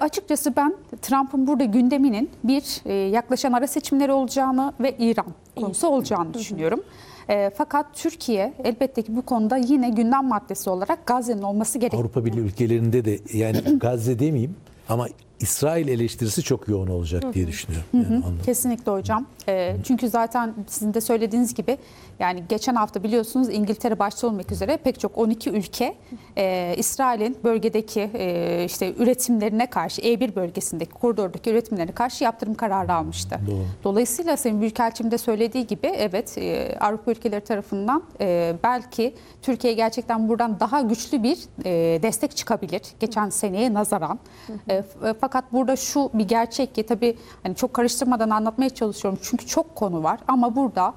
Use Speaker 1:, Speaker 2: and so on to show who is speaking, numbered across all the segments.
Speaker 1: Açıkçası ben Trump'ın burada gündeminin bir yaklaşan ara seçimleri olacağını ve İran konusu olacağını düşünüyorum. Fakat Türkiye elbette ki bu konuda yine gündem maddesi olarak Gazze'nin olması gerekiyor.
Speaker 2: Avrupa Birliği ülkelerinde de yani Gazze demeyeyim ama İsrail eleştirisi çok yoğun olacak diye düşünüyorum. Yani
Speaker 1: Kesinlikle hocam. Çünkü zaten sizin de söylediğiniz gibi yani geçen hafta biliyorsunuz İngiltere başta olmak üzere pek çok 12 ülke İsrail'in bölgedeki işte üretimlerine karşı E1 bölgesindeki koridordaki üretimlerine karşı yaptırım kararı almıştı.
Speaker 2: Doğru.
Speaker 1: Dolayısıyla Sayın Büyükelçim de söylediği gibi evet Avrupa ülkeleri tarafından belki Türkiye gerçekten buradan daha güçlü bir destek çıkabilir geçen seneye nazaran. Fakat burada şu bir gerçek ki tabii hani çok karıştırmadan anlatmaya çalışıyorum çünkü çok konu var ama burada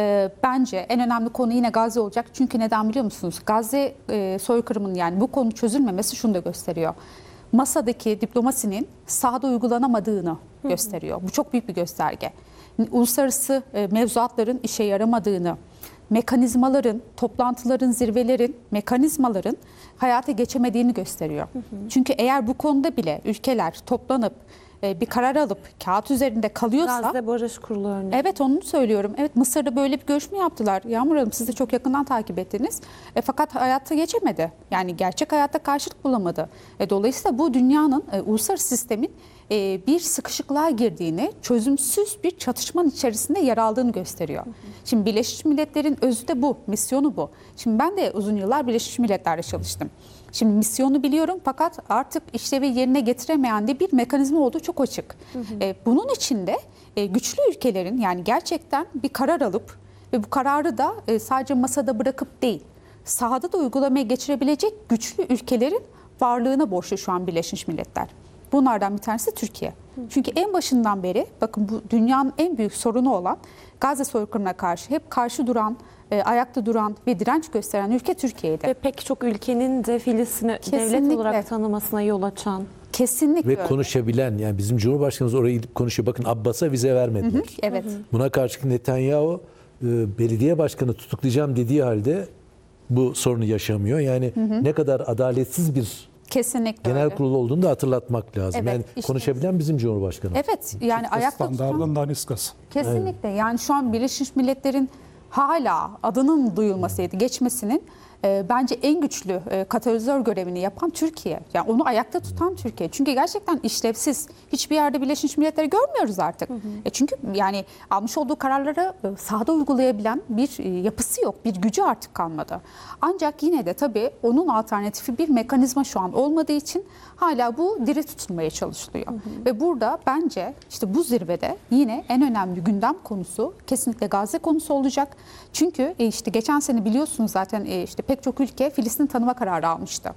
Speaker 1: bence en önemli konu yine Gazze olacak. Çünkü neden biliyor musunuz? Gazze soykırımının yani bu konu çözülmemesi şunu da gösteriyor. Masadaki diplomasinin sahada uygulanamadığını gösteriyor. Bu çok büyük bir gösterge. Uluslararası mevzuatların işe yaramadığını, mekanizmaların, toplantıların, zirvelerin, mekanizmaların hayata geçemediğini gösteriyor. Çünkü eğer bu konuda bile ülkeler toplanıp bir karar alıp kağıt üzerinde kalıyorsa...
Speaker 3: Gazze Barış Kurulu örneği.
Speaker 1: Evet onu söylüyorum. Evet Mısır'da böyle bir görüşme yaptılar. Yağmur Hanım siz de çok yakından takip ettiniz. Fakat hayata geçemedi. Yani gerçek hayatta karşılık bulamadı. Dolayısıyla bu dünyanın uluslararası sistemin bir sıkışıklığa girdiğini, çözümsüz bir çatışmanın içerisinde yer aldığını gösteriyor. Şimdi Birleşmiş Milletler'in özü de bu, misyonu bu. Şimdi ben de uzun yıllar Birleşmiş Milletler'de çalıştım. Şimdi misyonu biliyorum fakat artık işlevi yerine getiremeyen de bir mekanizma olduğu çok açık. Bunun içinde güçlü ülkelerin yani gerçekten bir karar alıp ve bu kararı da sadece masada bırakıp değil, sahada da uygulamaya geçirebilecek güçlü ülkelerin varlığına borçlu şu an Birleşmiş Milletler. Bunlardan bir tanesi Türkiye. Çünkü en başından beri bakın bu dünyanın en büyük sorunu olan Gazze soykırımına karşı hep karşı duran, ayakta duran ve direnç gösteren ülke Türkiye'ydi.
Speaker 3: Ve pek çok ülkenin de Filistin'i devlet olarak tanımasına yol açan.
Speaker 1: Kesinlikle
Speaker 2: ve
Speaker 1: öyle.
Speaker 2: konuşabilen yani bizim Cumhurbaşkanımız oraya gidip konuşuyor. Bakın Abbas'a vize vermediler.
Speaker 1: Evet.
Speaker 2: Buna karşılık Netanyahu belediye başkanı tutuklayacağım dediği halde bu sorunu yaşamıyor. Yani ne kadar adaletsiz bir
Speaker 1: Kesinlikle
Speaker 2: genel
Speaker 1: öyle.
Speaker 2: kurul olduğunu da hatırlatmak lazım.
Speaker 1: Evet,
Speaker 2: yani
Speaker 1: işte.
Speaker 2: konuşabilen bizim Cumhurbaşkanımız.
Speaker 1: Evet yani ayakta tutan
Speaker 4: Standardın daniskası.
Speaker 1: kesinlikle yani şu an Birleşmiş Milletler'in hala adının duyulmasıydı, geçmesinin bence en güçlü katalizör görevini yapan Türkiye. Yani onu ayakta tutan Türkiye. Çünkü gerçekten işlevsiz. Hiçbir yerde Birleşmiş Milletler'i görmüyoruz artık. Çünkü yani almış olduğu kararları sahada uygulayabilen bir yapısı yok. Bir gücü artık kalmadı. Ancak yine de tabii onun alternatifi bir mekanizma şu an olmadığı için hala bu diri tutulmaya çalışılıyor. Ve burada bence işte bu zirvede yine en önemli gündem konusu kesinlikle Gazze konusu olacak. Çünkü işte geçen sene biliyorsunuz zaten işte pek çok ülke Filistin tanıma kararı almıştı.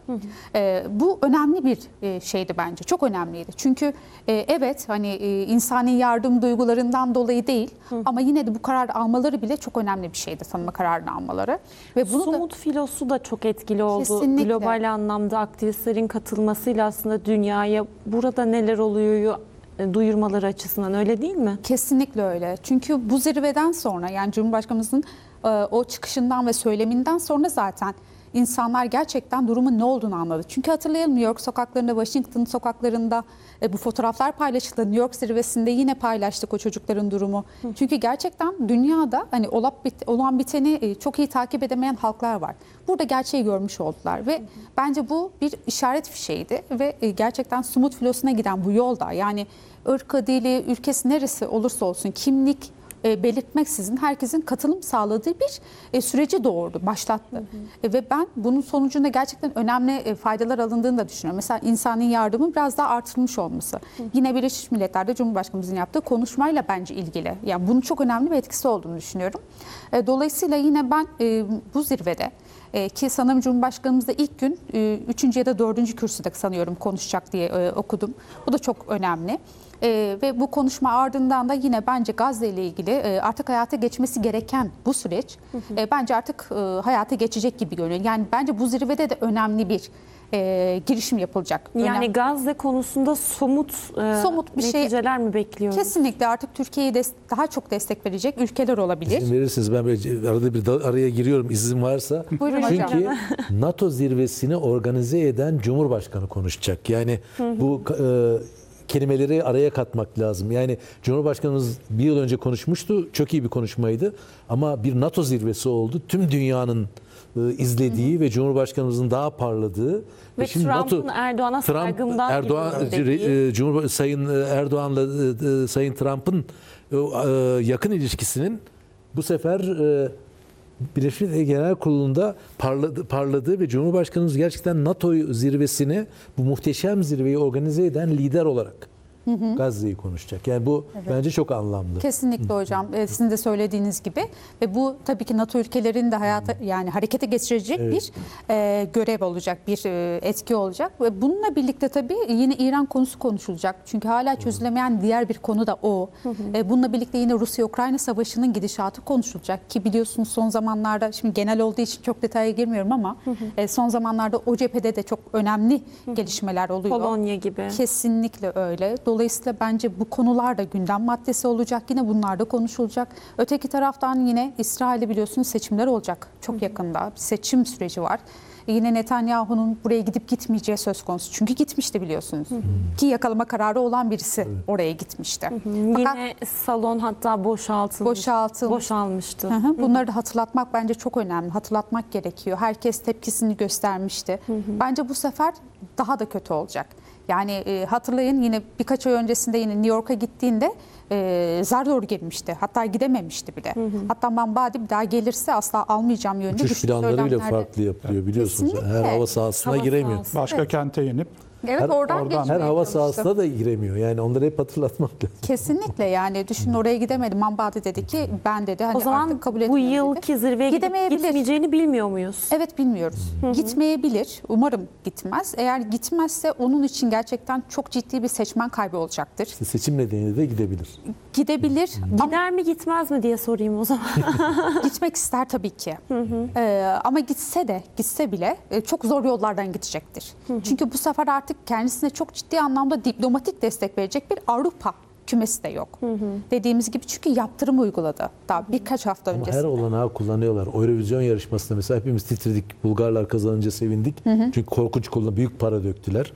Speaker 1: Bu önemli bir şeydi bence. Çok önemliydi. Çünkü evet hani insani yardım duygularından dolayı değil ama yine de bu kararı almaları bile çok önemli bir şeydi, tanıma kararını almaları. Ve bunu
Speaker 3: Sumut filosu da çok etkili oldu.
Speaker 1: Kesinlikle.
Speaker 3: Global anlamda aktivistlerin katılmasıyla aslında dünyaya burada neler oluyor duyurmaları açısından öyle değil mi?
Speaker 1: Kesinlikle öyle. Çünkü bu zirveden sonra yani Cumhurbaşkanımızın o çıkışından ve söyleminden sonra zaten insanlar gerçekten durumun ne olduğunu anladı. Çünkü hatırlayalım New York sokaklarında, Washington sokaklarında bu fotoğraflar paylaşıldı. New York zirvesinde yine paylaştık o çocukların durumu. Çünkü gerçekten dünyada hani olan biteni çok iyi takip edemeyen halklar var. Burada gerçeği görmüş oldular ve bence bu bir işaret fişeğiydi ve gerçekten Sumut filosuna giden bu yolda yani ırkı, dili, ülkesi neresi olursa olsun kimlik belirtmeksizin herkesin katılım sağladığı bir süreci doğurdu, başlattı. Ve ben bunun sonucunda gerçekten önemli faydalar alındığını da düşünüyorum. Mesela insani yardımın biraz daha artırılmış olması. Yine Birleşmiş Milletler'de Cumhurbaşkanımızın yaptığı konuşmayla bence ilgili. Yani bunun çok önemli bir etkisi olduğunu düşünüyorum. Dolayısıyla yine ben bu zirvede ki sanırım Cumhurbaşkanımız da ilk gün 3. ya da 4. kürsüde sanıyorum konuşacak diye okudum. Bu da çok önemli. Ve bu konuşma ardından da yine bence Gazze ile ilgili artık hayata geçmesi gereken bu süreç bence artık hayata geçecek gibi görünüyor. Yani bence bu zirvede de önemli bir girişim yapılacak.
Speaker 3: Yani Gazze konusunda somut
Speaker 1: bir şey
Speaker 3: neticeler mi bekliyoruz?
Speaker 1: Kesinlikle artık Türkiye'ye daha çok destek verecek ülkeler olabilir.
Speaker 2: İzin verirsiniz, ben böyle arada bir araya giriyorum izin varsa.
Speaker 1: Buyurun hocam.
Speaker 2: Çünkü NATO zirvesini organize eden Cumhurbaşkanı konuşacak. Yani bu kelimeleri araya katmak lazım. Yani Cumhurbaşkanımız bir yıl önce konuşmuştu. Çok iyi bir konuşmaydı. Ama bir NATO zirvesi oldu. Tüm dünyanın izlediği ve Cumhurbaşkanımızın daha parladığı
Speaker 3: Ve Trump'ın Erdoğan'a saygımdan
Speaker 2: Sayın Erdoğan'la Sayın Trump'ın yakın ilişkisinin bu sefer Birleşmiş Milletler Genel Kurulu'nda parladığı ve Cumhurbaşkanımız gerçekten NATO zirvesini, bu muhteşem zirveyi organize eden lider olarak Gazze'yi konuşacak. Yani bu bence çok anlamlı.
Speaker 1: Kesinlikle hocam. Sizin de söylediğiniz gibi ve bu tabii ki NATO ülkelerinin de yani harekete geçirecek bir görev olacak, bir etki olacak ve bununla birlikte tabii yine İran konusu konuşulacak. Çünkü hala çözülemeyen diğer bir konu da o. Bununla birlikte yine Rusya-Ukrayna savaşının gidişatı konuşulacak ki biliyorsunuz son zamanlarda, şimdi genel olduğu için çok detaya girmiyorum ama son zamanlarda o cephede de çok önemli gelişmeler oluyor.
Speaker 3: Polonya gibi.
Speaker 1: Kesinlikle öyle. Dolayısıyla bence bu konular da gündem maddesi olacak. Yine bunlar da konuşulacak. Öteki taraftan yine İsrail'de biliyorsunuz seçimler olacak. Çok yakında bir seçim süreci var. Yine Netanyahu'nun buraya gidip gitmeyeceği söz konusu. Çünkü gitmişti biliyorsunuz. Ki yakalama kararı olan birisi oraya gitmişti. Fakat
Speaker 3: Yine salon hatta boşalmıştı.
Speaker 1: bunları da hatırlatmak bence çok önemli. Hatırlatmak gerekiyor. Herkes tepkisini göstermişti. Bence bu sefer daha da kötü olacak. Yani hatırlayın yine birkaç ay öncesinde yine New York'a gittiğinde zar zor girmişti. Hatta gidememişti bile. Hatta Mambadi bir daha gelirse asla almayacağım yönünde.
Speaker 2: Uçuş planları bile farklı yapılıyor biliyorsunuz.
Speaker 1: Kesinlikle.
Speaker 2: Her hava sahasına giremiyor.
Speaker 4: Başka kente inip
Speaker 1: Evet, oradan
Speaker 2: Her
Speaker 1: geçmeye
Speaker 2: hava
Speaker 1: çalıştı.
Speaker 2: sahasına da giremiyor. Yani onları hep hatırlatmak lazım.
Speaker 1: Kesinlikle yani düşünün oraya gidemedi. Mambadi dedi ki ben dedi hani
Speaker 3: O zaman
Speaker 1: artık kabul
Speaker 3: bu
Speaker 1: etmiyorum dedi.
Speaker 3: yılki zirveye gitmeyeceğini bilmiyor muyuz?
Speaker 1: Evet bilmiyoruz. Gitmeyebilir. Umarım gitmez. Eğer gitmezse onun için gerçekten çok ciddi bir seçmen kaybı olacaktır.
Speaker 2: İşte seçim nedeniyle de gidebilir.
Speaker 1: Gidebilir. Ama
Speaker 3: Gider mi gitmez mi diye sorayım o zaman.
Speaker 1: gitmek ister tabii ki. Ama gitse bile çok zor yollardan gidecektir. Çünkü bu sefer artık kendisine çok ciddi anlamda diplomatik destek verecek bir Avrupa kümesi de yok. Dediğimiz gibi çünkü yaptırım uyguladı daha birkaç hafta
Speaker 2: Ama
Speaker 1: öncesinde.
Speaker 2: her olanağı kullanıyorlar. Eurovizyon yarışmasında mesela hepimiz titredik. Bulgarlar kazanınca sevindik. Çünkü korkunç konuda büyük para döktüler.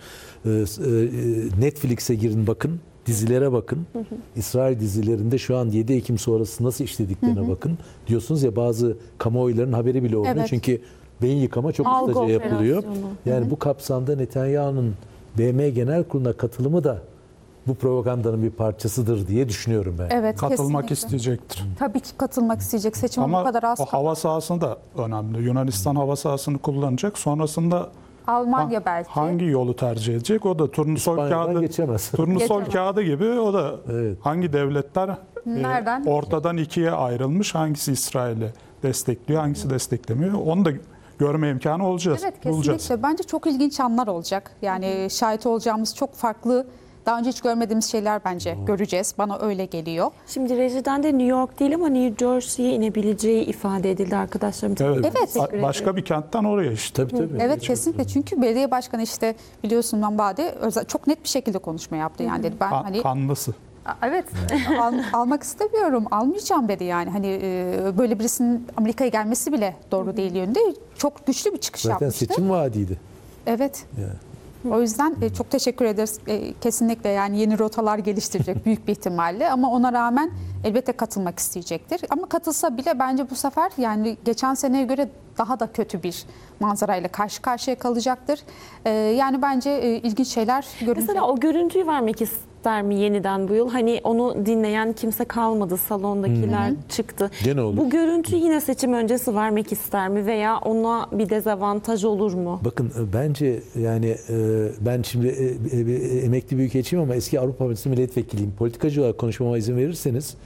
Speaker 2: Netflix'e girin bakın. Dizilere bakın. İsrail dizilerinde şu an 7 Ekim sonrası nasıl işlediklerine bakın. Diyorsunuz ya bazı kamuoylarının haberi bile olmuyor.
Speaker 1: Evet.
Speaker 2: Çünkü beyin yıkama çok
Speaker 3: Algı
Speaker 2: ustaca yapılıyor.
Speaker 3: operasyonu.
Speaker 2: Yani bu kapsamda Netanyahu'nun BM Genel Kurulu'na katılımı da bu propagandanın bir parçasıdır diye düşünüyorum ben.
Speaker 1: Evet,
Speaker 4: katılmak
Speaker 1: kesinlikle.
Speaker 4: isteyecektir.
Speaker 1: Tabii ki katılmak isteyecek. Seçime bu
Speaker 4: Ama
Speaker 1: kadar az
Speaker 4: o hava sahası da önemli. Yunanistan hava sahasını kullanacak. Sonrasında
Speaker 1: Almanya belki.
Speaker 4: hangi yolu tercih edecek? O da turnusol
Speaker 2: İspanya'dan
Speaker 4: kağıdı.
Speaker 2: geçemez.
Speaker 4: Turnusol
Speaker 1: Geçemez.
Speaker 4: kağıdı gibi o da
Speaker 2: Evet.
Speaker 4: hangi devletler
Speaker 1: Nereden?
Speaker 4: ortadan ikiye ayrılmış, hangisi İsrail'i destekliyor, hangisi desteklemiyor. Onu da görme imkanı olacağız.
Speaker 1: Evet kesinlikle.
Speaker 4: bulacağız.
Speaker 1: Bence çok ilginç anlar olacak. Yani şahit olacağımız çok farklı, daha önce hiç görmediğimiz şeyler bence göreceğiz. Bana öyle geliyor.
Speaker 3: Şimdi rejiden de New York değil ama New Jersey'ye inebileceği ifade edildi arkadaşlarım.
Speaker 4: Evet.
Speaker 1: Evet.
Speaker 4: Başka bir kentten oraya işte.
Speaker 2: Tabii tabii.
Speaker 1: Evet kesinlikle çünkü belediye başkanı işte biliyorsun Mambadi çok net bir şekilde konuşma yaptı yani dedi ben hani
Speaker 4: Kanlısı.
Speaker 1: evet almak istemiyorum almayacağım dedi yani hani böyle birisinin Amerika'ya gelmesi bile doğru değil yönünde çok güçlü bir çıkış
Speaker 2: Zaten
Speaker 1: yapmıştı.
Speaker 2: seçim vaadiydi.
Speaker 1: Evet.
Speaker 2: Yani.
Speaker 1: O yüzden çok teşekkür ederiz. Kesinlikle yani yeni rotalar geliştirecek büyük bir ihtimalle ama ona rağmen elbette katılmak isteyecektir. Ama katılsa bile bence bu sefer yani geçen seneye göre daha da kötü bir manzarayla karşı karşıya kalacaktır. Yani bence ilginç şeyler görünecek.
Speaker 3: Mesela o görüntüyü vermek ister mi yeniden bu yıl? Hani onu dinleyen kimse kalmadı. Salondakiler çıktı.
Speaker 2: Gene olur.
Speaker 3: Bu görüntüyü yine seçim öncesi vermek ister mi? Veya ona bir dezavantaj olur mu?
Speaker 2: Bakın bence yani ben şimdi emekli büyükelçiyim ama eski Avrupa Meclisi milletvekiliyim. Politikacı olarak konuşmama izin verirseniz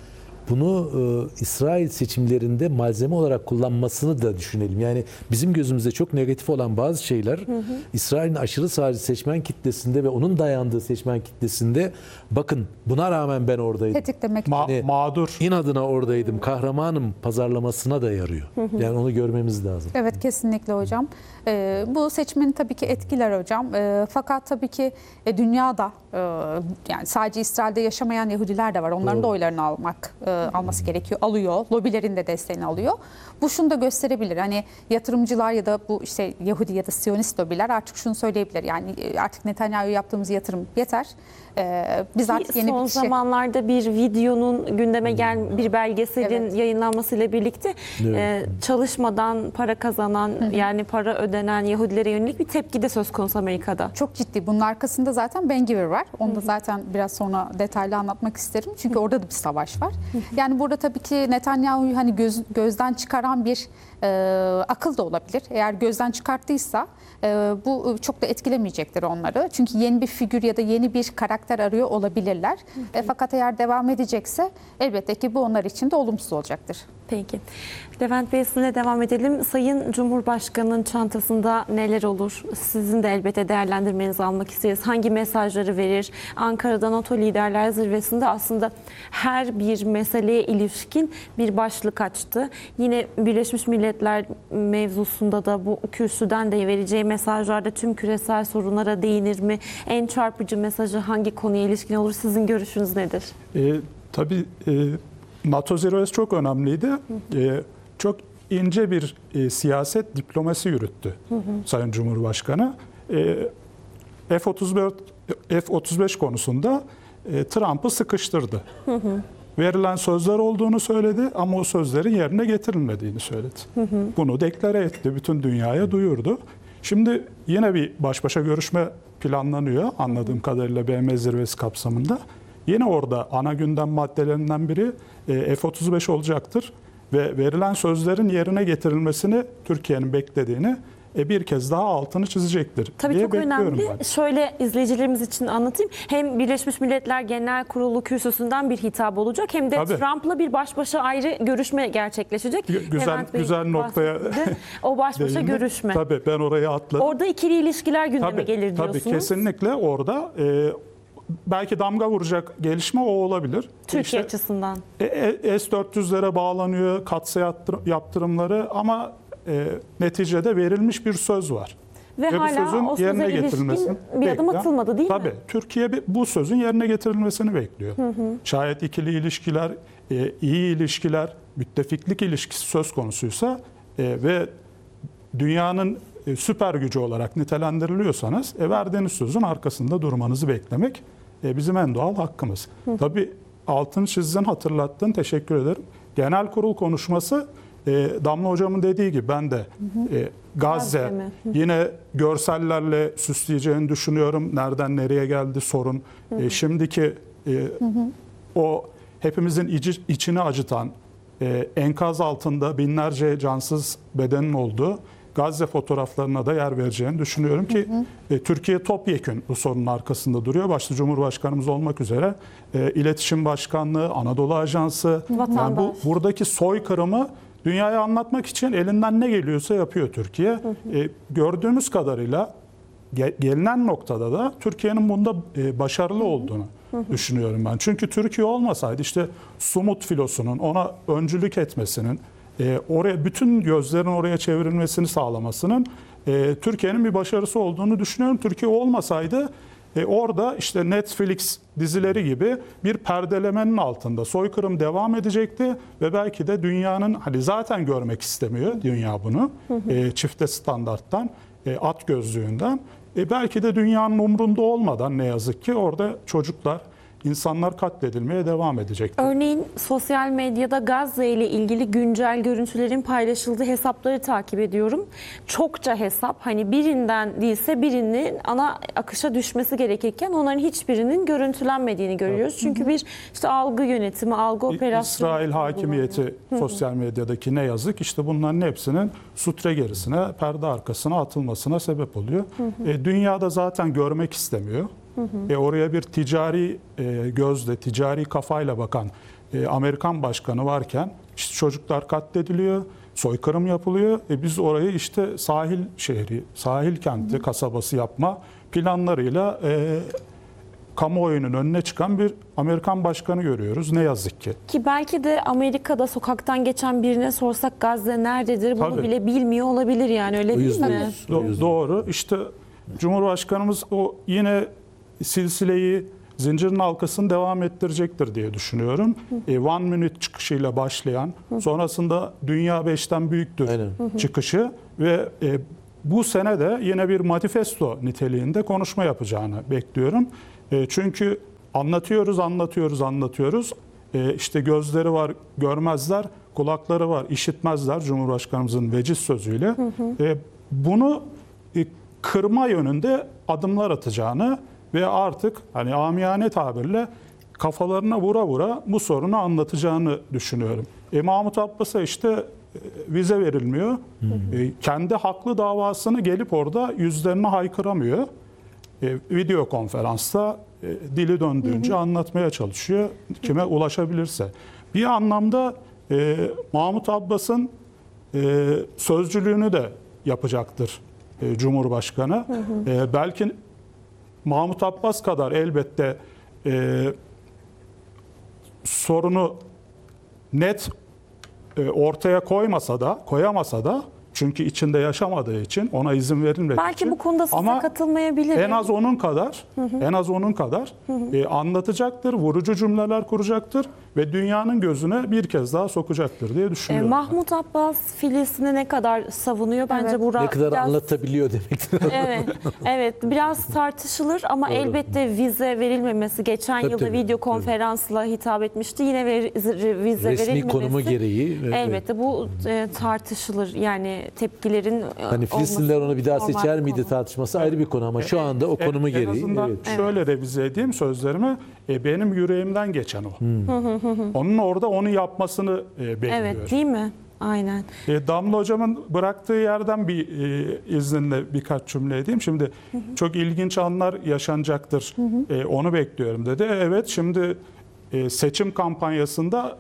Speaker 2: bunu İsrail seçimlerinde malzeme olarak kullanmasını da düşünelim. Yani bizim gözümüzde çok negatif olan bazı şeyler İsrail'in aşırı sağcı seçmen kitlesinde ve onun dayandığı seçmen kitlesinde bakın buna rağmen ben oradaydım.
Speaker 1: Tetiklemek.
Speaker 4: Mağdur.
Speaker 2: İnadına oradaydım, kahramanım pazarlamasına da yarıyor. Yani onu görmemiz lazım.
Speaker 1: Evet, kesinlikle hocam. Bu seçmeni tabii ki etkiler hocam. Fakat tabii ki dünyada yani sadece İsrail'de yaşamayan Yahudiler de var. Onların
Speaker 2: Doğru.
Speaker 1: da oylarını alması gerekiyor. Alıyor. Lobilerin de desteğini alıyor. Bu şunu da gösterebilir. Hani yatırımcılar ya da bu işte Yahudi ya da Siyonist lobiler artık şunu söyleyebilir. Yani artık Netanyahu'ya yaptığımız yatırım yeter. Biz artık yeni
Speaker 3: Son
Speaker 1: bir kişi.
Speaker 3: zamanlarda bir videonun gündeme bir belgeselin
Speaker 1: Evet.
Speaker 3: yayınlanmasıyla birlikte çalışmadan para kazanan yani para ödenen Yahudilere yönelik bir tepki de söz konusu Amerika'da.
Speaker 1: Çok ciddi. Bunun arkasında zaten Ben Gvir var. Onu da zaten biraz sonra detaylı anlatmak isterim. Çünkü orada da bir savaş var. Yani burada tabii ki Netanyahu'yu hani gözden çıkaran bir akıl da olabilir. Eğer gözden çıkarttıysa bu çok da etkilemeyecektir onları. Çünkü yeni bir figür ya da yeni bir karakter arıyor olabilirler. Fakat eğer devam edecekse elbette ki bu onlar için de olumsuz olacaktır.
Speaker 3: Peki. Levent Bey, sizinle devam edelim. Sayın Cumhurbaşkanı'nın çantasında neler olur? Sizin de elbette değerlendirmenizi almak isteriz. Hangi mesajları verir? Ankara'da NATO Liderler Zirvesi'nde aslında her bir meseleye ilişkin bir başlık açtı. Yine Birleşmiş Milletler mevzusunda da bu kürsüden de vereceği mesajlarda tüm küresel sorunlara değinir mi? En çarpıcı mesajı hangi konuya ilişkin olur? Sizin görüşünüz nedir?
Speaker 4: Tabii NATO zirvesi çok önemliydi. Çok ince bir siyaset diplomasi yürüttü Sayın Cumhurbaşkanı. F-35 konusunda Trump'ı sıkıştırdı. Verilen sözler olduğunu söyledi ama o sözlerin yerine getirilmediğini söyledi. Bunu deklare etti, bütün dünyaya duyurdu. Şimdi yine bir baş başa görüşme planlanıyor anladığım kadarıyla BM zirvesi kapsamında. Yine orada ana gündem maddelerinden biri F-35 olacaktır ve verilen sözlerin yerine getirilmesini Türkiye'nin beklediğini bir kez daha altını çizecektir
Speaker 3: Tabii
Speaker 4: diye
Speaker 3: çok
Speaker 4: bekliyorum
Speaker 3: önemli.
Speaker 4: ben.
Speaker 3: Şöyle izleyicilerimiz için anlatayım. Hem Birleşmiş Milletler Genel Kurulu kürsüsünden bir hitap olacak hem de
Speaker 4: Tabii.
Speaker 3: Trump'la bir baş başa ayrı görüşme gerçekleşecek. Levent Bey
Speaker 4: Güzel noktaya
Speaker 3: bahsetti. O baş başa
Speaker 4: değindim.
Speaker 3: görüşme.
Speaker 4: Tabii ben oraya atladım.
Speaker 3: Orada ikili ilişkiler gündeme gelir diyorsunuz.
Speaker 4: Tabii kesinlikle orada belki damga vuracak gelişme o olabilir.
Speaker 3: Türkiye
Speaker 4: İşte,
Speaker 3: açısından.
Speaker 4: S-400'lere bağlanıyor katsayı yaptırımları ama neticede verilmiş bir söz var.
Speaker 3: Ve
Speaker 4: bu
Speaker 3: hala
Speaker 4: sözün
Speaker 3: o söze
Speaker 4: yerine
Speaker 3: ilişkin
Speaker 4: getirilmesini
Speaker 3: bir adım
Speaker 4: bekliyor.
Speaker 3: atılmadı değil mi?
Speaker 4: Tabii Türkiye bu sözün yerine getirilmesini bekliyor. Şayet ikili ilişkiler, iyi ilişkiler, müttefiklik ilişkisi söz konusuysa ve dünyanın süper gücü olarak nitelendiriliyorsanız verdiğiniz sözün arkasında durmanızı beklemek bizim en doğal hakkımız. Tabii altını çizdin, hatırlattın, teşekkür ederim. Genel kurul konuşması Damla Hocam'ın dediği gibi ben de Gazze yine görsellerle süsleyeceğini düşünüyorum. Nereden nereye geldi sorun. Şimdiki o hepimizin içini acıtan enkaz altında binlerce cansız bedenin olduğu Gazze fotoğraflarına da yer vereceğini düşünüyorum ki Türkiye topyekün bu sorunun arkasında duruyor. Başta Cumhurbaşkanımız olmak üzere İletişim Başkanlığı, Anadolu Ajansı, yani buradaki soykırımı dünyaya anlatmak için elinden ne geliyorsa yapıyor Türkiye. Gördüğümüz kadarıyla gelinen noktada da Türkiye'nin bunda başarılı olduğunu düşünüyorum ben. Çünkü Türkiye olmasaydı işte Sumut filosunun ona öncülük etmesinin, oraya bütün gözlerin oraya çevrilmesini sağlamasının Türkiye'nin bir başarısı olduğunu düşünüyorum. Türkiye olmasaydı orada işte Netflix dizileri gibi bir perdelemenin altında soykırım devam edecekti ve belki de dünyanın hani zaten görmek istemiyor dünya bunu çifte standarttan, at gözlüğünden. Belki de dünyanın umrunda olmadan ne yazık ki orada çocuklar, İnsanlar katledilmeye devam edecek.
Speaker 3: Örneğin sosyal medyada Gazze ile ilgili güncel görüntülerin paylaşıldığı hesapları takip ediyorum. Çokça hesap, hani birinden değilse birinin ana akışa düşmesi gerekirken onların hiçbirinin görüntülenmediğini görüyoruz. Evet. Çünkü bir işte algı yönetimi, algı operasyonu.
Speaker 4: İsrail hakimiyeti sosyal medyadaki ne yazık işte bunların hepsinin sutre gerisine, perde arkasına atılmasına sebep oluyor. Dünyada zaten görmek istemiyor. Oraya bir ticari gözle, ticari kafayla bakan Amerikan başkanı varken işte çocuklar katlediliyor, soykırım yapılıyor. Biz orayı işte sahil şehri, sahil kenti, kasabası yapma planlarıyla kamuoyunun önüne çıkan bir Amerikan başkanı görüyoruz ne yazık ki.
Speaker 3: Ki belki de Amerika'da sokaktan geçen birine sorsak Gazze nerededir bunu
Speaker 4: Tabii.
Speaker 3: bile bilmiyor olabilir yani, öyle değil mi?
Speaker 4: Doğru. İşte Cumhurbaşkanımız o yine silsileyi, zincirin halkasını devam ettirecektir diye düşünüyorum. One Minute çıkışıyla başlayan, sonrasında Dünya 5'ten büyüktür
Speaker 2: Aynen.
Speaker 4: çıkışı ve bu sene de yine bir manifesto niteliğinde konuşma yapacağını bekliyorum. Çünkü anlatıyoruz. İşte gözleri var, görmezler, kulakları var, işitmezler Cumhurbaşkanımızın veciz sözüyle. Bunu kırma yönünde adımlar atacağını ve artık hani amiyane tabirle kafalarına vura vura bu sorunu anlatacağını düşünüyorum. Mahmut Abbas'a işte vize verilmiyor. Kendi haklı davasını gelip orada yüzlerine haykıramıyor. Video konferansta dili döndüğünce anlatmaya çalışıyor kime ulaşabilirse. Bir anlamda Mahmut Abbas'ın sözcülüğünü de yapacaktır Cumhurbaşkanı. Belki Mahmut Abbas kadar elbette sorunu net ortaya koyamasa da çünkü içinde yaşamadığı için ona izin verilmediği
Speaker 3: Belki
Speaker 4: için.
Speaker 3: bu konuda size
Speaker 4: Ama
Speaker 3: katılmayabilir.
Speaker 4: en az onun kadar anlatacaktır, vurucu cümleler kuracaktır ve dünyanın gözüne bir kez daha sokacaktır diye düşünüyorum.
Speaker 3: Mahmut Abbas Filistin'i ne kadar savunuyor? Bence
Speaker 1: Evet.
Speaker 3: burada
Speaker 2: Ne kadar
Speaker 3: biraz,
Speaker 2: anlatabiliyor demektir.
Speaker 3: evet, biraz tartışılır ama elbette vize verilmemesi. Geçen
Speaker 2: Tabii,
Speaker 3: yılda
Speaker 2: tabii,
Speaker 3: video konferansla hitap etmişti. Yine vize
Speaker 2: Resmi
Speaker 3: verilmemesi.
Speaker 2: konumu gereği.
Speaker 3: Elbette bu tartışılır. Yani tepkilerin
Speaker 2: Hani Filistinliler
Speaker 3: olması
Speaker 2: onu bir daha
Speaker 3: normal
Speaker 2: seçer miydi
Speaker 3: konu.
Speaker 2: tartışması ayrı bir konu ama şu anda o konumu
Speaker 4: En
Speaker 2: gereği.
Speaker 4: azından
Speaker 2: Evet.
Speaker 4: şöyle revize edeyim sözlerimi. Benim yüreğimden geçen o. Onun orada onu yapmasını bekliyor.
Speaker 3: Evet, değil mi? Aynen.
Speaker 4: Damla Hocam'ın bıraktığı yerden bir izninle birkaç cümle edeyim. Şimdi çok ilginç anlar yaşanacaktır. Onu bekliyorum dedi. Evet, şimdi seçim kampanyasında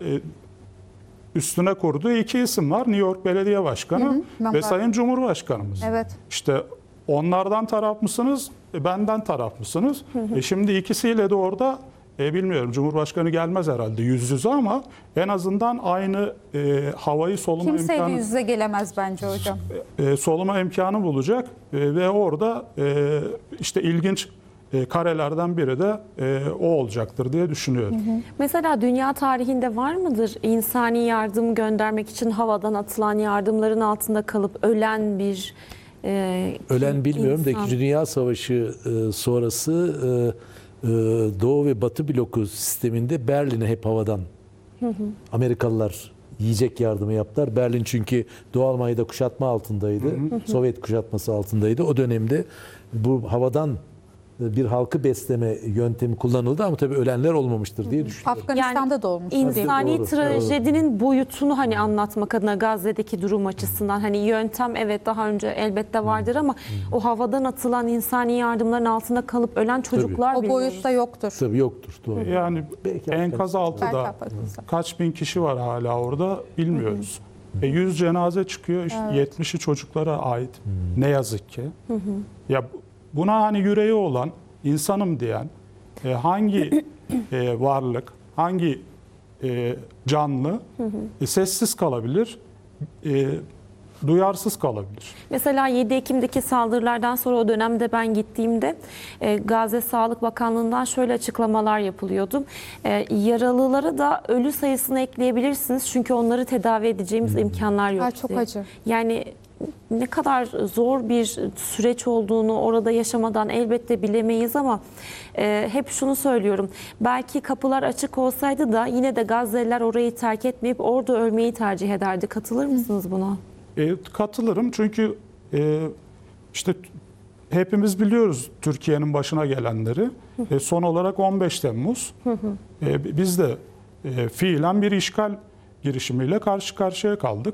Speaker 4: üstüne kurduğu iki isim var. New York Belediye Başkanı ve Sayın Cumhurbaşkanımız.
Speaker 1: Evet.
Speaker 4: İşte onlardan taraf mısınız, benden taraf mısınız? Şimdi ikisiyle de orada bilmiyorum, Cumhurbaşkanı gelmez herhalde yüz yüze ama en azından aynı havayı soluma
Speaker 1: Kimseyle
Speaker 4: imkanı
Speaker 1: yüz yüze gelemez bence hocam.
Speaker 4: soluma imkanı bulacak ve orada işte ilginç karelerden biri de o olacaktır diye düşünüyorum.
Speaker 3: Mesela dünya tarihinde var mıdır insani yardım göndermek için havadan atılan yardımların altında kalıp ölen bir
Speaker 2: Ölen bilmiyorum da
Speaker 3: insan?
Speaker 2: 2. Dünya Savaşı sonrası Doğu ve Batı bloku sisteminde Berlin'e hep havadan Amerikalılar yiyecek yardımı yaptılar. Berlin çünkü Doğu Almanya'da kuşatma altındaydı. Sovyet kuşatması altındaydı. O dönemde bu havadan bir halkı besleme yöntemi kullanıldı ama tabii ölenler olmamıştır diye düşünüyorum.
Speaker 1: Afganistan'da da olmuş.
Speaker 3: İnsani
Speaker 2: Doğru,
Speaker 3: trajedinin boyutunu hani anlatmak adına Gazze'deki durum açısından hani yöntem evet daha önce elbette vardır ama o havadan atılan insani yardımların altında kalıp ölen çocuklar
Speaker 1: O
Speaker 3: bile
Speaker 1: boyutta yoktur.
Speaker 2: Tabii yoktur. Doğru.
Speaker 4: Yani
Speaker 2: Belki
Speaker 4: enkaz
Speaker 1: Belki
Speaker 4: altıda
Speaker 1: Afganistan.
Speaker 4: kaç bin kişi var hala orada bilmiyoruz. 100 cenaze çıkıyor, işte 70'i çocuklara ait. Ne yazık ki. Ya buna hani yüreği olan, insanım diyen hangi varlık, hangi canlı sessiz kalabilir, duyarsız kalabilir.
Speaker 3: Mesela 7 Ekim'deki saldırılardan sonra o dönemde ben gittiğimde Gazze Sağlık Bakanlığı'ndan şöyle açıklamalar yapılıyordu. Yaralılara da ölü sayısını ekleyebilirsiniz çünkü onları tedavi edeceğimiz imkanlar yok.
Speaker 1: Çok
Speaker 3: diye.
Speaker 1: acı.
Speaker 3: Yani ne kadar zor bir süreç olduğunu orada yaşamadan elbette bilemeyiz ama hep şunu söylüyorum. Belki kapılar açık olsaydı da yine de Gazze'liler orayı terk etmeyip orada ölmeyi tercih ederdi. Katılır mısınız buna?
Speaker 4: Katılırım çünkü işte hepimiz biliyoruz Türkiye'nin başına gelenleri. Son olarak 15 Temmuz. Biz de fiilen bir işgal girişimiyle karşı karşıya kaldık.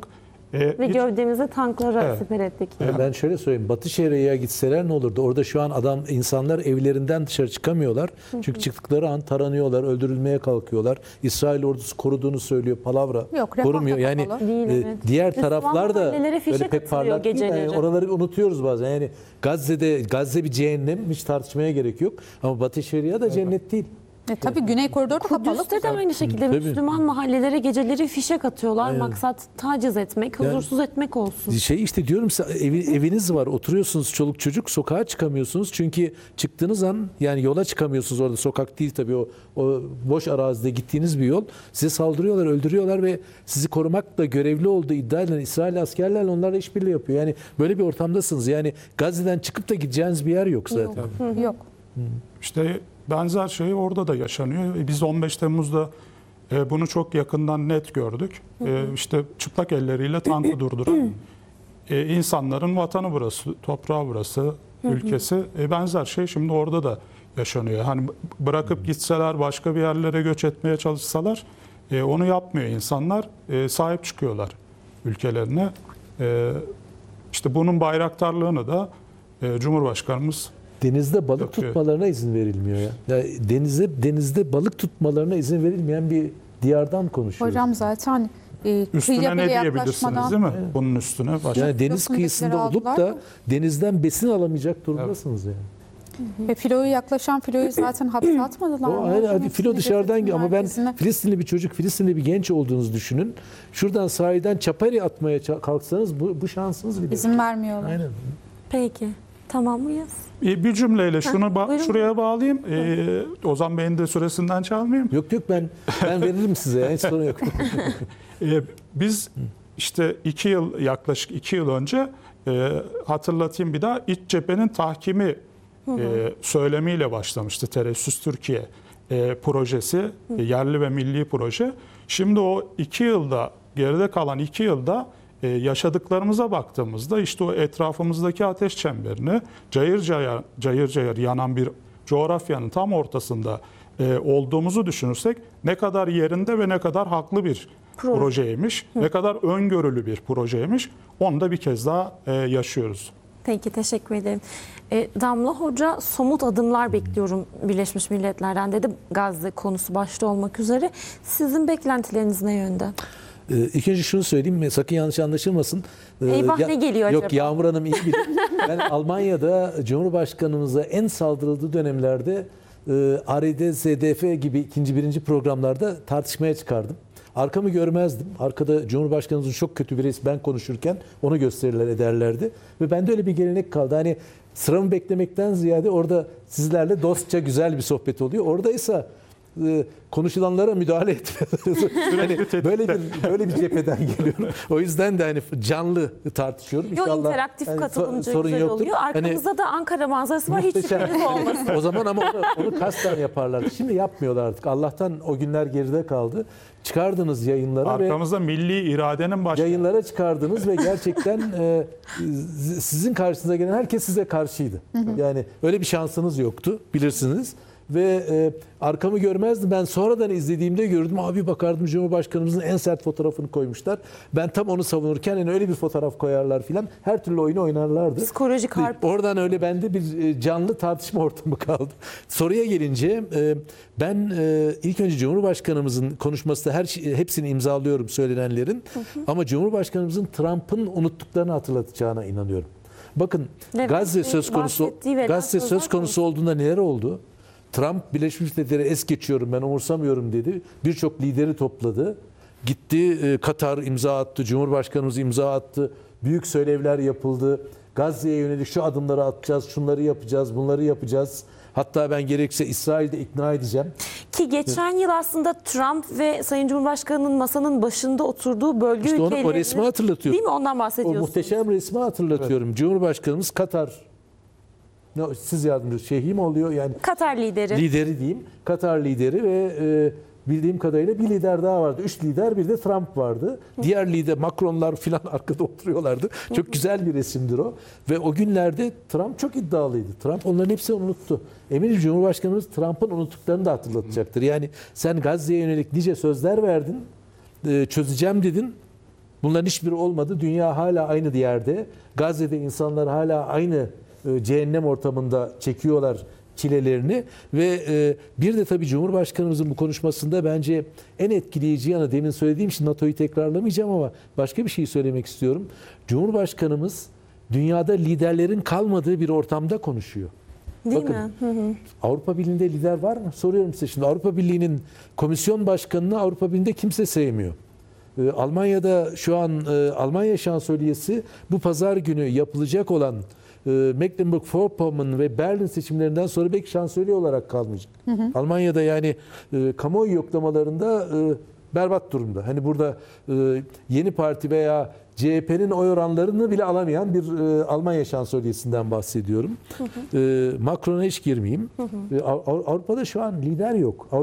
Speaker 3: Ve
Speaker 4: hiç-
Speaker 3: gövdemizi tanklara
Speaker 4: Evet.
Speaker 3: siper ettik.
Speaker 2: Ben şöyle söyleyeyim. Batı Şeria'ya gitseler ne olurdu? Orada şu an insanlar evlerinden dışarı çıkamıyorlar. Çünkü çıktıkları an taranıyorlar, öldürülmeye kalkıyorlar. İsrail ordusu koruduğunu söylüyor. Palavra.
Speaker 1: Yok, refah
Speaker 2: korumuyor.
Speaker 1: da
Speaker 2: Yani
Speaker 1: kapalı.
Speaker 3: Değil, evet.
Speaker 2: diğer
Speaker 3: Müslüman
Speaker 2: taraflar da
Speaker 3: mahallelere fişek
Speaker 2: böyle pek
Speaker 3: atılıyor
Speaker 2: parlak değil. Yani
Speaker 3: geceleri.
Speaker 2: oraları unutuyoruz bazen. Yani Gazze bir cehennem, hiç tartışmaya gerek yok. Ama Batı Şeria da cennet değil.
Speaker 1: Tabii Güney Koridor da kapalı.
Speaker 3: Kudüs'te de aynı şekilde
Speaker 2: Tabii.
Speaker 3: Müslüman mahallelere geceleri fişek atıyorlar. Maksat taciz etmek, huzursuz etmek olsun.
Speaker 2: Şey işte diyorum size, eviniz var, oturuyorsunuz çoluk çocuk, sokağa çıkamıyorsunuz. Çünkü çıktığınız an yani yola çıkamıyorsunuz, orada sokak değil tabii, o boş arazide gittiğiniz bir yol. Size saldırıyorlar, öldürüyorlar ve sizi korumakla görevli olduğu iddia edilen İsrail askerlerle onlarla işbirliği yapıyor. Yani böyle bir ortamdasınız. Yani Gazze'den çıkıp da gideceğiniz bir yer yok zaten.
Speaker 1: Yok.
Speaker 4: İşte benzer şey orada da yaşanıyor. Biz 15 Temmuz'da bunu çok yakından net gördük. İşte çıplak elleriyle tankı durduran insanların vatanı burası, toprağı burası, ülkesi. Benzer şey şimdi orada da yaşanıyor. Hani bırakıp gitseler, başka bir yerlere göç etmeye çalışsalar onu yapmıyor insanlar. Sahip çıkıyorlar ülkelerine. İşte bunun bayraktarlığını da Cumhurbaşkanımız
Speaker 2: Denizde balık
Speaker 4: Yok,
Speaker 2: tutmalarına izin verilmiyor ya. denizde balık tutmalarına izin verilmeyen bir diyardan konuşuyoruz.
Speaker 1: Hocam zaten kıyıya
Speaker 4: üstüne
Speaker 1: bile
Speaker 4: ne diyebilirsiniz
Speaker 1: yaklaşmadan
Speaker 4: değil mi? Bunun üstüne başka.
Speaker 2: Yani deniz
Speaker 1: Yakındakileri
Speaker 2: kıyısında olup
Speaker 1: aldılar
Speaker 2: da
Speaker 1: mı?
Speaker 2: denizden besin alamayacak durumdasınız yani.
Speaker 1: ve filoyu zaten hapse atmadılar.
Speaker 2: O
Speaker 1: mı
Speaker 2: ayrı,
Speaker 1: hocam?
Speaker 2: hadi filo
Speaker 1: Hepsini
Speaker 2: dışarıdan
Speaker 1: devletin
Speaker 2: ama ben
Speaker 1: merkezine-
Speaker 2: Filistinli bir çocuk, Filistinli bir genç olduğunuzu düşünün. Şuradan sahilden çapari atmaya kalksanız bu şansınız bile.
Speaker 1: izin vermiyorlar.
Speaker 2: Aynen.
Speaker 3: Peki. Tamam mıyız?
Speaker 4: Bir cümleyle şunu
Speaker 3: buyurun.
Speaker 4: şuraya bağlayayım. Ozan Bey'in de süresinden çalmayayım.
Speaker 2: Yok ben veririm size ya, hiç sorun yok.
Speaker 4: Biz işte yaklaşık 2 yıl önce hatırlatayım bir daha, İç cephenin tahkimi söylemiyle başlamıştı Teressüs Türkiye projesi, yerli ve milli proje. Şimdi o 2 yılda, geride kalan 2 yılda yaşadıklarımıza baktığımızda işte o etrafımızdaki ateş çemberini cayır cayır yanan bir coğrafyanın tam ortasında olduğumuzu düşünürsek ne kadar yerinde ve ne kadar haklı bir projeymiş, ne kadar öngörülü bir projeymiş, onu da bir kez daha yaşıyoruz.
Speaker 3: Peki, teşekkür ederim. Damla Hoca, somut adımlar bekliyorum Birleşmiş Milletler'den dedi, Gazze konusu başta olmak üzere. Sizin beklentileriniz ne yönde?
Speaker 2: İlk önce şunu söyleyeyim, sakın yanlış anlaşılmasın.
Speaker 3: Eyvah, ne geliyor
Speaker 2: Yok,
Speaker 3: acaba?
Speaker 2: Yağmur Hanım iyi bilir. Ben Almanya'da Cumhurbaşkanımıza en saldırıldığı dönemlerde ARD, ZDF gibi ikinci, birinci programlarda tartışmaya çıkardım. Arkamı görmezdim. Arkada Cumhurbaşkanımızın çok kötü birisi, ben konuşurken onu gösterirler ederlerdi. Ve bende öyle bir gelenek kaldı. Hani sıramı beklemekten ziyade orada sizlerle dostça güzel bir sohbet oluyor. Oradaysa konuşulanlara müdahale etmiyoruz. Hani böyle bir cepheden geliyorum. O yüzden de hani canlı tartışıyorum.
Speaker 3: Yo,
Speaker 2: İnşallah
Speaker 3: interaktif
Speaker 2: hani
Speaker 3: katılımcı
Speaker 2: sorun
Speaker 3: güzel
Speaker 2: yoktur.
Speaker 3: oluyor. Arkamızda da Ankara manzarası var. Hiç
Speaker 2: Muhteşem.
Speaker 3: şüpheniz olmasın.
Speaker 2: O zaman ama onu kasten yaparlardı. Şimdi yapmıyorlar artık. Allah'tan o günler geride kaldı. Çıkardınız yayınlara
Speaker 4: Arkamızda milli iradenin
Speaker 2: ve yayınlara çıkardınız ve gerçekten sizin karşınıza gelen herkes size karşıydı. Yani öyle bir şansınız yoktu, bilirsiniz. Ve arkamı görmezdim. Ben sonradan izlediğimde gördüm. Abi bakardım, Cumhurbaşkanımızın en sert fotoğrafını koymuşlar. Ben tam onu savunurken yani öyle bir fotoğraf koyarlar filan. Her türlü oyunu oynarlardı.
Speaker 3: Psikolojik harp.
Speaker 2: Oradan öyle bende bir canlı tartışma ortamı kaldı. Soruya gelince ben ilk önce Cumhurbaşkanımızın konuşmasında hepsini imzalıyorum söylenenlerin. Ama Cumhurbaşkanımızın Trump'ın unuttuklarını hatırlatacağına inanıyorum. Bakın,
Speaker 3: Evet,
Speaker 2: Gazze söz konusu olduğunda neler oldu? Trump Birleşmiş Milletler'e es geçiyorum, ben umursamıyorum dedi. Birçok lideri topladı. Gitti, Katar imza attı, Cumhurbaşkanımız imza attı. Büyük söylevler yapıldı. Gazze'ye yönelik şu adımları atacağız, şunları yapacağız, bunları yapacağız. Hatta ben gerekirse İsrail'de ikna edeceğim.
Speaker 3: Ki geçen yıl aslında Trump ve Sayın Cumhurbaşkanı'nın masanın başında oturduğu bölge
Speaker 2: İşte
Speaker 3: ülkelerinin...
Speaker 2: o resmi hatırlatıyorum.
Speaker 3: Değil mi? Ondan
Speaker 2: O
Speaker 3: bahsediyorsunuz.
Speaker 2: muhteşem resmi hatırlatıyorum. Evet. Cumhurbaşkanımız Katar, siz yardımcı şeyhi mi oluyor? Yani
Speaker 3: Katar lideri.
Speaker 2: Lideri diyeyim. Katar lideri ve bildiğim kadarıyla bir lider daha vardı. 3 lider, bir de Trump vardı. Diğer lider Macronlar filan arkada oturuyorlardı. Çok güzel bir resimdir o. Ve o günlerde Trump çok iddialıydı. Trump onların hepsini unuttu. Eminim Cumhurbaşkanımız Trump'ın unuttuklarını da hatırlatacaktır. Yani sen Gazze'ye yönelik nice sözler verdin, çözeceğim dedin. Bunların hiçbiri olmadı. Dünya hala aynı yerde. Gazze'de insanlar hala aynı cehennem ortamında çekiyorlar çilelerini ve bir de tabii Cumhurbaşkanımızın bu konuşmasında bence en etkileyici yanı, demin söylediğim için NATO'yu tekrarlamayacağım ama başka bir şey söylemek istiyorum. Cumhurbaşkanımız dünyada liderlerin kalmadığı bir ortamda konuşuyor.
Speaker 3: Değil
Speaker 2: Bakın,
Speaker 3: mi? Hı hı.
Speaker 2: Avrupa Birliği'nde lider var mı? Soruyorum size şimdi. Avrupa Birliği'nin komisyon başkanını Avrupa Birliği'nde kimse sevmiyor. Almanya'da şu an Almanya şansölyesi bu pazar günü yapılacak olan Mecklenburg-Vorpommern ve Berlin seçimlerinden sonra belki şansölye olarak kalmayacak. Almanya'da yani kamuoyu yoklamalarında berbat durumda. Hani burada Yeni Parti veya CHP'nin oy oranlarını bile alamayan bir Almanya şansölyesinden bahsediyorum. Macron'a hiç girmeyeyim. Avrupa'da şu an lider yok.